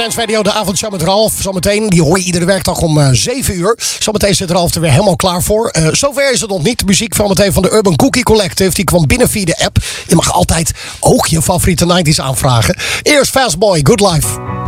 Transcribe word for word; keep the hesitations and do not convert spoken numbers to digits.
Dance Radio, de avondshow met Ralf. Zometeen, die hoor je iedere werkdag om uh, zeven uur. Zometeen zit Ralf er weer helemaal klaar voor. Uh, zover is het nog niet. De muziek van meteen van de Urban Cookie Collective. Die kwam binnen via de app. Je mag altijd ook je favoriete nineties aanvragen. Eerst Fastboy, Good Life.